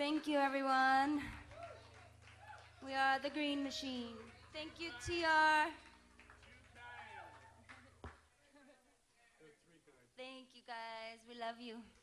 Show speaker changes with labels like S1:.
S1: Thank you, everyone. We are the Green Machine. Thank you, TR. Thank you, guys. We love you.